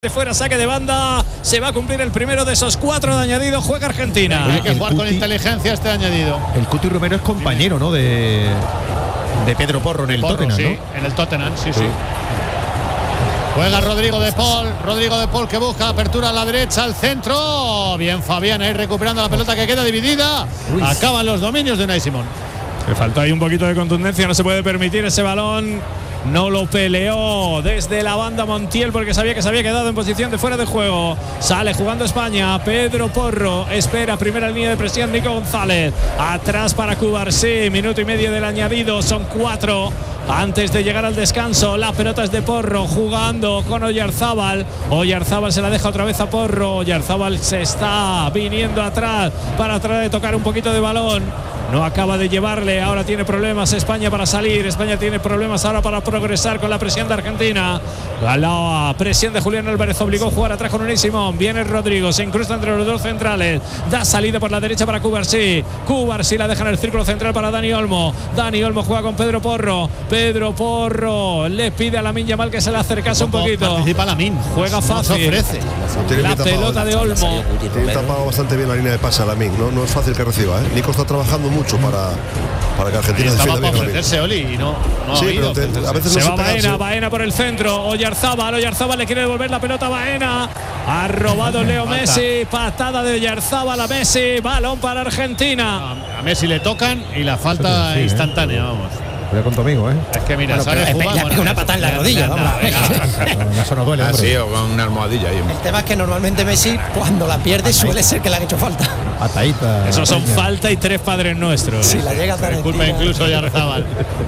De fuera, saque de banda, se va a cumplir el primero de esos 4 de añadido, juega Argentina. Hay que jugar con inteligencia este añadido. El Cuti Romero es compañero, ¿no? De Pedro Porro en el Tottenham, sí, ¿no? En el Tottenham, sí. Juega Rodrigo de Paul que busca apertura a la derecha, al centro. Bien Fabián ahí recuperando la pelota que queda dividida. Acaban los dominios de Unai Simón. Le faltó ahí un poquito de contundencia, no se puede permitir ese balón. No lo peleó desde la banda Montiel porque sabía que se había quedado en posición de fuera de juego. Sale jugando España. Pedro Porro espera primera línea de presión. Nico González atrás para Cubarsí. Minuto y medio del añadido. Son 4 antes de llegar al descanso. La pelota es de Porro jugando con Oyarzábal. Oyarzábal se la deja otra vez a Porro. Oyarzábal se está viniendo atrás para tratar de tocar un poquito de balón. No acaba de llevarle, ahora tiene problemas España para salir, España tiene problemas ahora para progresar con la presión de Argentina. La presión de Julián Álvarez obligó a jugar atrás con Unai Simón. Viene Rodrigo, se incrusta entre los dos centrales, da salida por la derecha para Cubarsí. Cubarsí la deja en el círculo central para Dani Olmo. Dani Olmo juega con Pedro Porro. Pedro Porro le pide a Lamine Yamal que se le acercase un poquito. Participa Lamine, juega fácil. Ofrece. La pelota de Olmo. Tiene tapado bastante bien la línea de pase a Lamine, no es fácil que reciba, ¿eh? Nico está trabajando mucho para que Argentina defienda bien. Para ofrecerse Oli y no sí, ha ido. A veces se no va Baena por el centro. Oyarzábal le quiere devolver la pelota a Baena. Ha robado Leo Messi. Patada de Oyarzábal a Messi. Balón para Argentina. A Messi le tocan y la falta instantánea, vamos. Cuidado con tu amigo, ¿eh? Es que mira, bueno, sale una patada en la rodilla, vamos. Eso no duele, sí, o con una almohadilla ahí. El tema es que normalmente Messi, cuando la pierde, suele ser que le han hecho falta. Patadita. Esos son falta y 3 padres nuestros. Si la llega tan culpa incluso de Oyarzábal.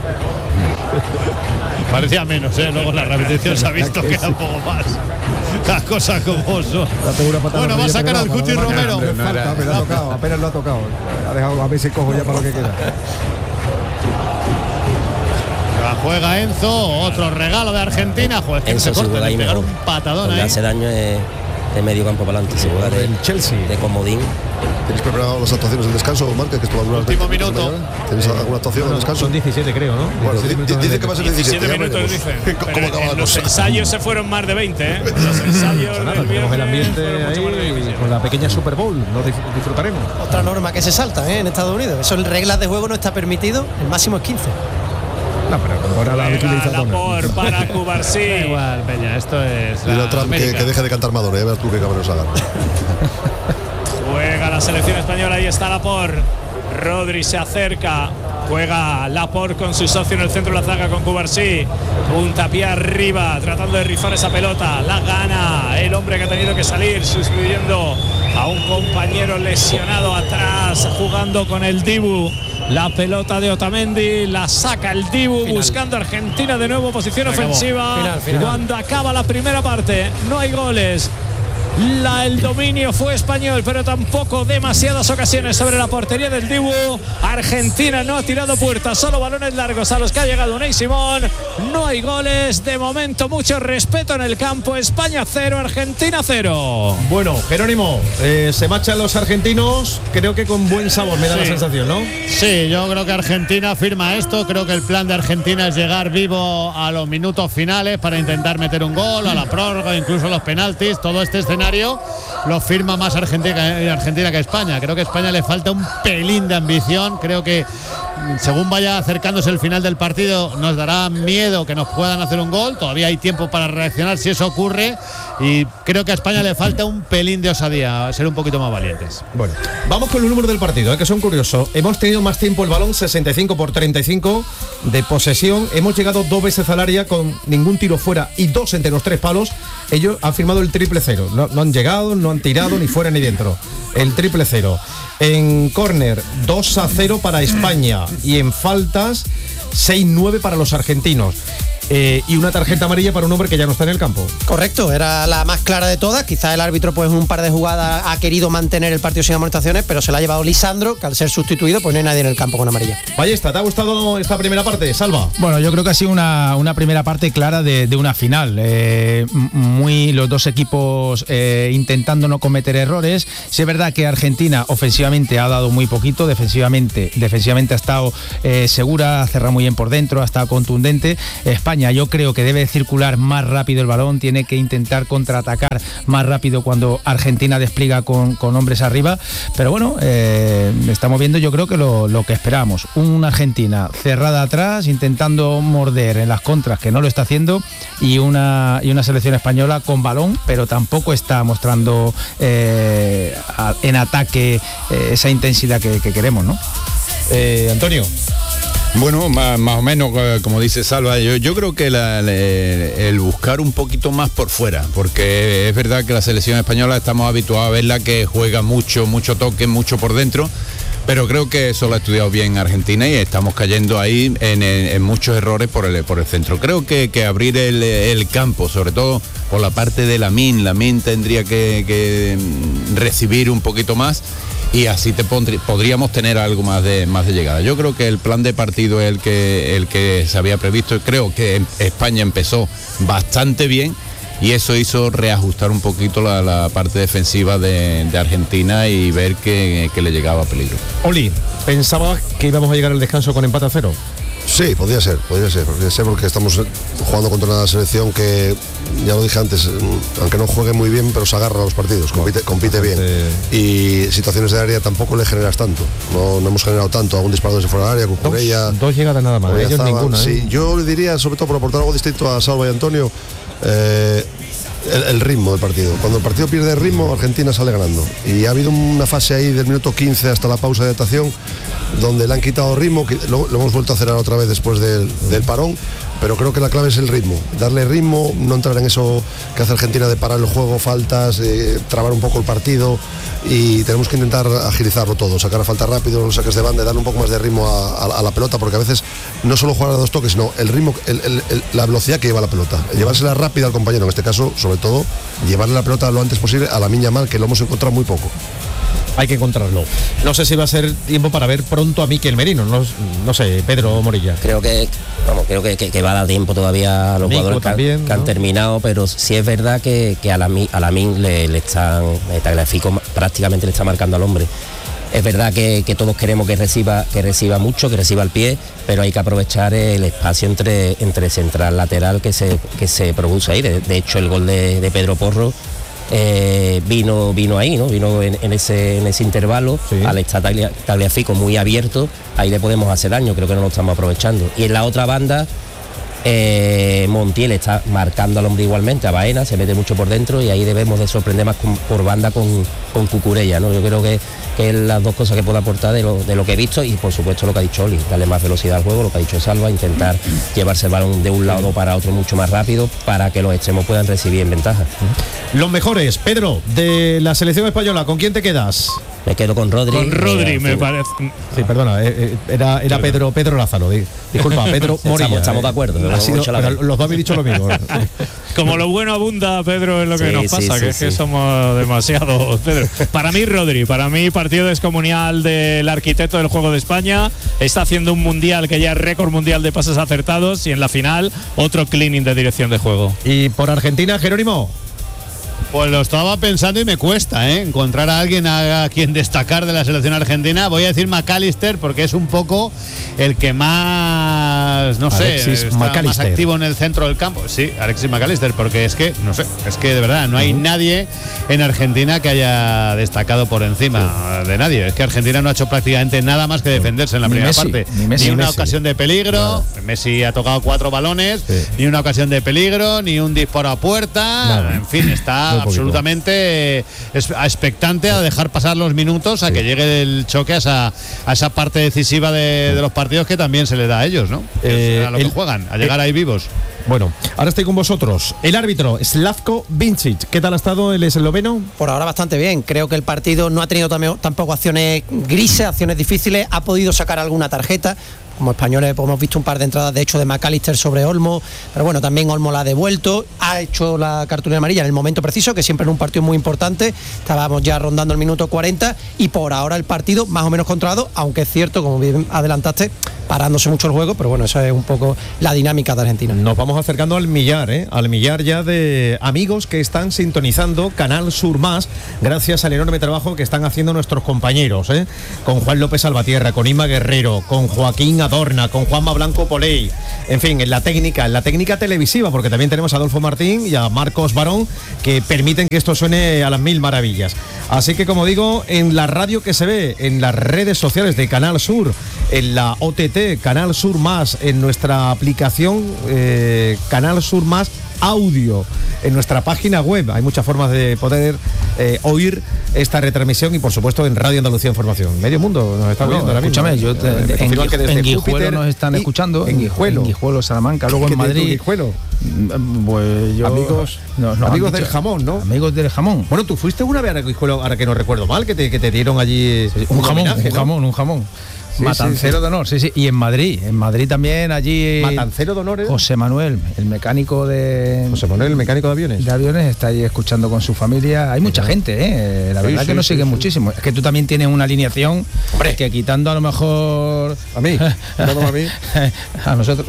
Parecía menos, luego la repetición se ha visto que era un poco más. Las cosas como son. Bueno, va a sacar al Cuti Romero. Apenas lo ha tocado. Ha dejado a Messi cojo ya para lo que queda. Juega Enzo, otro regalo de Argentina. Joder, Enzo se corta, le pegar un patadón ahí. Hace daño de medio campo para adelante, se juega del Chelsea, de comodín. ¿Tienes preparado las actuaciones del descanso, Márquez? Que estuvo algunas último minuto. ¿Tienes alguna actuación del descanso? Son 17, creo, ¿no? Bueno, dice que va a ser 17 minutos, dicen. ¿Cómo acaba la los cosa? ensayos se fueron más de 20, ¿eh? Los ensayos del tenemos el ambiente ahí con la pequeña Super Bowl, lo disfrutaremos. Otra norma que se salta en Estados Unidos. Eso en reglas de juego no está permitido, el máximo es 15. No, pero ahora la para Cubarsí. Igual, Peña, esto es. Dile a Trump que deje de cantar Madonna, ver tú qué cabrones hagan. Juega la selección española, ahí está Laporte. Rodri se acerca. Juega Laporte con su socio en el centro de la zaga con Cubarsí. Puntapié arriba, tratando de rifar esa pelota. La gana el hombre que ha tenido que salir, sustituyendo a un compañero lesionado atrás, jugando con el Dibu. La pelota de Otamendi, la saca el Dibu, buscando a Argentina de nuevo, posición ofensiva. Final. Cuando acaba la primera parte, no hay goles. El dominio fue español, pero tampoco demasiadas ocasiones sobre la portería del Dibu. Argentina no ha tirado puertas, solo balones largos a los que ha llegado Unai Simón. No hay goles, de momento mucho respeto en el campo. España 0, Argentina 0. Bueno, Jerónimo, se marchan los argentinos, creo que con buen sabor, me da la sensación, ¿no? Sí, yo creo que Argentina firma esto. Creo que el plan de Argentina es llegar vivo a los minutos finales para intentar meter un gol, a la prórroga, incluso a los penaltis. Todo este escenario lo firma más Argentina que España. Creo que a España le falta un pelín de ambición. Creo que según vaya acercándose el final del partido nos dará miedo que nos puedan hacer un gol. Todavía hay tiempo para reaccionar si eso ocurre, y creo que a España le falta un pelín de osadía, ser un poquito más valientes. Bueno, vamos con los números del partido, que son curiosos. Hemos tenido más tiempo el balón, 65-35 de posesión. Hemos llegado 2 veces al área con ningún tiro fuera y 2 entre los 3 palos. Ellos han firmado el 0-0. No han llegado, no han tirado ni fuera ni dentro. El 0-0. En córner, 2-0 para España. Y en faltas, 6-9 para los argentinos. Y una tarjeta amarilla para un hombre que ya no está en el campo. Correcto, era la más clara de todas. Quizás el árbitro pues un par de jugadas ha querido mantener el partido sin amonestaciones, pero se la ha llevado Lisandro, que al ser sustituido pues no hay nadie en el campo con amarilla. Ballesta, ¿te ha gustado esta primera parte, Salva? Bueno, yo creo que ha sido una primera parte clara de una final. Los dos equipos intentando no cometer errores. Sí es verdad que Argentina ofensivamente ha dado muy poquito, defensivamente ha estado segura, ha cerrado muy bien por dentro, ha estado contundente. España España yo creo que debe circular más rápido el balón, tiene que intentar contraatacar más rápido cuando Argentina despliega con hombres arriba, pero bueno, estamos viendo yo creo que lo que esperamos, una Argentina cerrada atrás, intentando morder en las contras, que no lo está haciendo, y una selección española con balón, pero tampoco está mostrando en ataque esa intensidad que queremos, ¿no? Antonio. Bueno, más o menos, como dice Salva, yo creo que el buscar un poquito más por fuera, porque es verdad que la selección española estamos habituados a verla que juega mucho toque, mucho por dentro, pero creo que eso lo ha estudiado bien Argentina y estamos cayendo ahí en muchos errores por el centro. Creo que abrir el campo, sobre todo por la parte de Lamine tendría que recibir un poquito más, y así podríamos tener algo más de llegada. Yo creo que el plan de partido es el que se había previsto. Creo que España empezó bastante bien y eso hizo reajustar un poquito la parte defensiva de Argentina y ver que le llegaba peligro. Oli, ¿pensabas que íbamos a llegar al descanso con empate a 0? Sí, podría ser porque estamos jugando contra una selección que, ya lo dije antes, aunque no juegue muy bien, pero se agarra a los partidos, compite bien. Y situaciones de área tampoco le generas tanto. No hemos generado tanto, algún disparo desde fuera del área, Cucurella. Dos llegadas nada más, ellos ninguna. Sí, yo le diría, sobre todo por aportar algo distinto a Salva y Antonio, el ritmo del partido. Cuando el partido pierde el ritmo, Argentina sale ganando. Y ha habido una fase ahí del minuto 15 hasta la pausa de adaptación donde le han quitado ritmo, que lo hemos vuelto a acelerar otra vez después del parón, pero creo que la clave es el ritmo, darle ritmo, no entrar en eso que hace Argentina de parar el juego, faltas, trabar un poco el partido, y tenemos que intentar agilizarlo todo, sacar a falta rápido, los saques de banda, darle un poco más de ritmo a la pelota, porque a veces no solo jugar a 2 toques, sino el ritmo, la velocidad que lleva la pelota, llevársela rápida al compañero, en este caso, sobre todo, llevarle la pelota lo antes posible a Lamine Yamal, que lo hemos encontrado muy poco. Hay que encontrarlo. No sé si va a ser tiempo para ver pronto a Mikel Merino, no sé, Pedro Morilla. Creo que va a dar tiempo todavía a los jugadores que han terminado, pero sí es verdad que a Lamine le están, Tagliafico prácticamente le está marcando al hombre. Es verdad que todos queremos que reciba mucho, que reciba el pie, pero hay que aprovechar el espacio entre central lateral que se produce ahí. De hecho, el gol de Pedro Porro vino ahí, ¿no? Vino en ese intervalo, sí. Al estar Tagliafico muy abierto, ahí le podemos hacer daño, creo que no lo estamos aprovechando. Y en la otra banda, Montiel está marcando al hombre igualmente, a Baena, se mete mucho por dentro y ahí debemos de sorprender más por banda con Cucurella, ¿no? Yo creo que es las dos cosas que puedo aportar de lo que he visto, y por supuesto lo que ha dicho Oli, darle más velocidad al juego, lo que ha dicho Salva, intentar llevarse el balón de un lado para otro mucho más rápido para que los extremos puedan recibir en ventaja. Los mejores, Pedro, de la selección española, ¿con quién te quedas? Me quedo con Rodri. Con Rodri, me parece. Sí, perdona, era Pedro Lázaro. Disculpa, Pedro Morilla. Estamos de acuerdo. Pero los dos habéis dicho lo mismo. Como lo bueno abunda, Pedro, es lo que nos pasa, que es que somos demasiado, Pedro. Para mí, Rodri, partido descomunal del arquitecto del juego de España. Está haciendo un mundial que ya es récord mundial de pases acertados, y en la final otro cleaning de dirección de juego. Y por Argentina, Jerónimo. Pues lo estaba pensando y me cuesta, encontrar a alguien a quien destacar de la selección argentina. Voy a decir McAllister porque es un poco el que más, no sé, está más activo en el centro del campo. Sí, Alexis McAllister, porque es que, no sé, es que de verdad no hay nadie en Argentina que haya destacado por encima de nadie. Es que Argentina no ha hecho prácticamente nada más que defenderse en la primera parte. Ni una ocasión de peligro. Messi ha tocado 4 balones, ni una ocasión de peligro, ni un disparo a puerta. En fin, está absolutamente expectante a dejar pasar los minutos a que llegue el choque a esa parte decisiva de los partidos que también se le da a ellos, ¿no? A lo que juegan, a llegar ahí vivos. Bueno, ahora estoy con vosotros. El árbitro, Slavko Vincic. ¿Qué tal ha estado el esloveno? Por ahora bastante bien. Creo que el partido no ha tenido tampoco acciones grises, acciones difíciles. Ha podido sacar alguna tarjeta. Como españoles hemos visto un par de entradas, de hecho, de McAllister sobre Olmo, pero bueno, también Olmo la ha devuelto, ha hecho la cartulina amarilla en el momento preciso, que siempre en un partido muy importante. Estábamos ya rondando el minuto 40 y por ahora el partido más o menos controlado, aunque es cierto, como bien adelantaste, parándose mucho el juego, pero bueno, esa es un poco la dinámica de Argentina. Nos vamos acercando al millar, al millar ya de amigos que están sintonizando Canal Sur Más, gracias al enorme trabajo que están haciendo nuestros compañeros, con Juan López Salvatierra, con Inma Guerrero, con Joaquín Adorna, con Juanma Blanco Poley, en fin, en la técnica televisiva, porque también tenemos a Adolfo Martín y a Marcos Barón, que permiten que esto suene a las mil maravillas. Así que, como digo, en la radio que se ve, en las redes sociales de Canal Sur, en la OTT, Canal Sur Más, en nuestra aplicación Canal Sur Más Audio, en nuestra página web, hay muchas formas de poder oír esta retransmisión y por supuesto en Radio Andalucía Información. Medio mundo nos está oyendo ahora mismo. Escúchame, en Guijuelo nos están escuchando, en Guijuelo, Salamanca, luego en Madrid. Guijuelo? Pues yo, amigos del jamón, ¿no? Amigos del jamón. Bueno, tú fuiste una vez a Guijuelo, ahora que no recuerdo mal, que te dieron allí un jamón. Sí, Matancero de honor, sí. Y en Madrid también, allí. Matancero de honor. José Manuel, el mecánico de. José Manuel, el mecánico de aviones. De aviones, está ahí escuchando con su familia. Hay mucha gente, La verdad que nos siguen muchísimo. Es que tú también tienes una alineación, hombre, que quitando a lo mejor. A mí, a nosotros.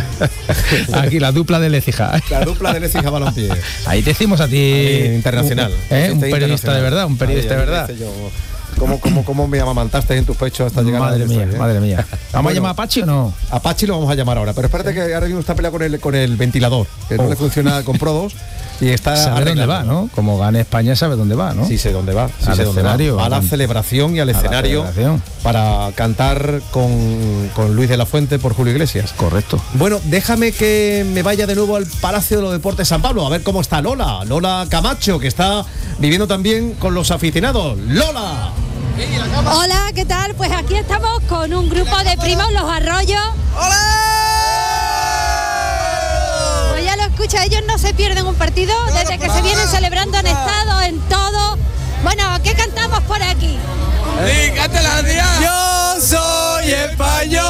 Aquí la dupla de Lecija. La dupla de Lecija Balompié. Ahí te decimos a ti. Internacional. Un periodista de verdad, de verdad. ¿Cómo me amamantaste en tus pechos hasta llegar madre mía. ¿Vamos a llamar a Pachi o no? A Pachi lo vamos a llamar ahora, pero espérate que ahora mismo está peleado con el ventilador, que no le funciona con Pro 2 y está sabe dónde va, ¿no? Como gane España sabe dónde va, ¿no? Sí sé dónde va. Al escenario. A la celebración y al escenario para cantar con Luis de la Fuente por Julio Iglesias. Correcto. Bueno, déjame que me vaya de nuevo al Palacio de los Deportes San Pablo, a ver cómo está Lola Camacho, que está viviendo también con los aficionados. ¡Lola! Hola, ¿qué tal? Pues aquí estamos con un grupo de primos, Los Arroyos. ¡Hola! Pues ya lo escucha, ellos no se pierden un partido, desde que se vienen celebrando han estado en todo. Bueno, ¿qué cantamos por aquí? Sí, cántela, tía. Yo soy español.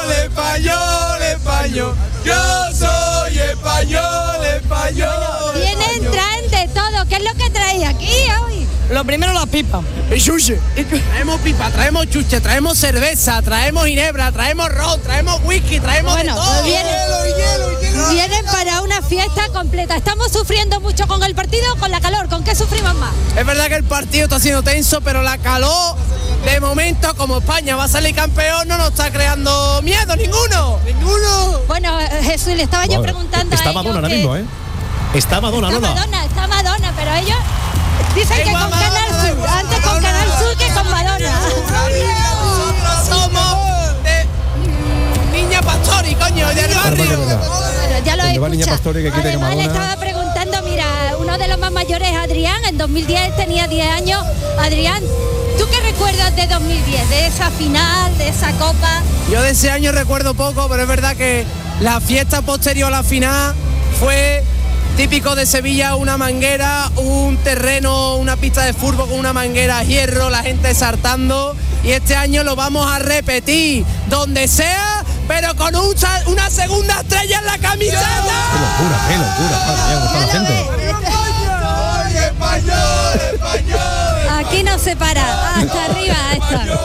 Yo soy español. Traen de todo. ¿Qué es lo que traéis aquí hoy? Lo primero, las pipas. El chuche. Traemos pipa, traemos chuche, traemos cerveza, traemos ginebra, traemos ron, traemos whisky, traemos de todo. Vienen para una fiesta completa. ¿Estamos sufriendo mucho con el partido o con la calor? ¿Con qué sufrimos más? Es verdad que el partido está siendo tenso, pero la calor, de momento, como España va a salir campeón, no nos está creando miedo ninguno. Bueno, Jesús, le estaba yo preguntando está a ellos Madonna ahora mismo, Está Madonna, Está Madonna, pero ellos dicen que con Canal Sur, antes con Canal Sur que con Madonna. Nosotros somos de Niña Pastori, coño, del barrio. Bueno, ya lo he escuchado. Además le estaba preguntando, mira, uno de los más mayores, Adrián, en 2010 tenía 10 años. Adrián, ¿tú qué recuerdas de 2010, de esa final, de esa copa? Yo de ese año recuerdo poco, pero es verdad que la fiesta posterior a la final fue típico de Sevilla, una manguera, un terreno, una pista de fútbol con una manguera a hierro, la gente saltando, y este año lo vamos a repetir donde sea, pero con una segunda estrella en la camiseta. ¡Qué locura! Aquí no se para, hasta arriba esto.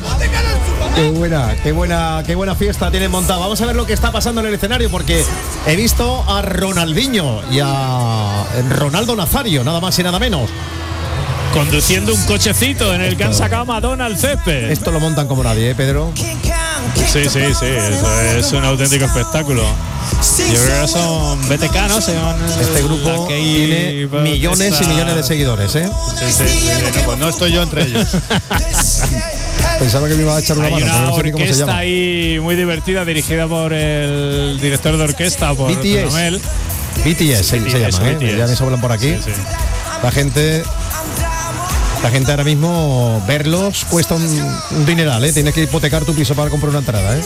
Qué buena fiesta tienen montada. Vamos a ver lo que está pasando en el escenario, porque he visto a Ronaldinho y a Ronaldo Nazario, nada más y nada menos, conduciendo un cochecito en el que han sacado a Madonna al césped. Esto lo montan como nadie, Pedro. Sí, eso es un auténtico espectáculo. Yo creo que son BTK, ¿no? Este grupo tiene millones y millones de seguidores, Sí. Pues no estoy yo entre ellos. Pensaba que me iba a echar una mano. Hay una no sé cómo se llama. orquesta ahí muy divertida, dirigida por el director de orquesta, por BTS. BTS se llama, BTS. Ya me sobran por aquí. Sí. La gente ahora mismo, verlos cuesta un dineral, Tienes que hipotecar tu piso para comprar una entrada,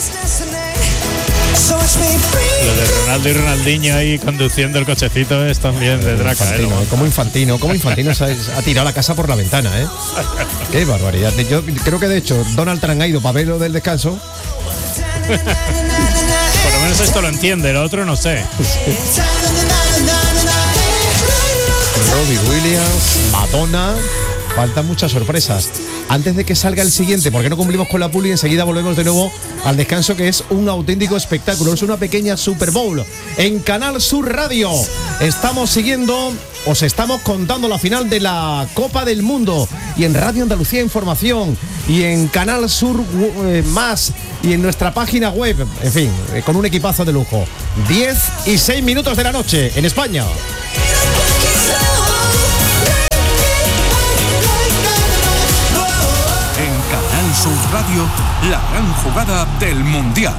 Lo de Ronaldo y Ronaldinho ahí conduciendo el cochecito es también de Draca, Como infantino ha tirado la casa por la ventana, Qué barbaridad. Yo creo que de hecho Donald Trump ha ido para ver lo del descanso. Por lo menos esto lo entiende, lo otro no sé. Robbie Williams, Madonna, faltan muchas sorpresas. Antes de que salga el siguiente, porque no cumplimos con la puli, enseguida volvemos de nuevo al descanso, que es un auténtico espectáculo. Es una pequeña Super Bowl en Canal Sur Radio. Estamos siguiendo, os estamos contando la final de la Copa del Mundo, y en Radio Andalucía Información y en Canal Sur Más y en nuestra página web, en fin, con un equipazo de lujo. 10:06 de la noche en España. En Canal Sur Radio, la gran jugada del Mundial.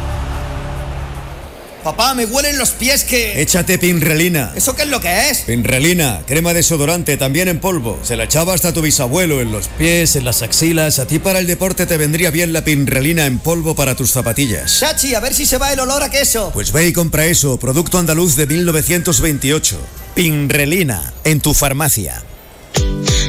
Papá, me huelen los pies que... Échate Pinrelina. ¿Eso qué es lo que es? Pinrelina, crema desodorante, también en polvo. Se la echaba hasta tu bisabuelo, en los pies, en las axilas. A ti para el deporte te vendría bien la Pinrelina en polvo para tus zapatillas. Chachi, a ver si se va el olor a queso. Pues ve y compra eso, producto andaluz de 1928. Pinrelina, en tu farmacia.